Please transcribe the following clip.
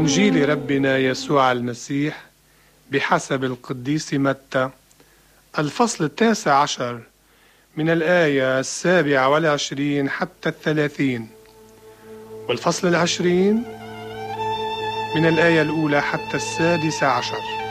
إنجيل ربنا يسوع المسيح بحسب القديس متى، الفصل 19 من الآية 27 حتى 30، والفصل 20 من الآية 1 حتى 16.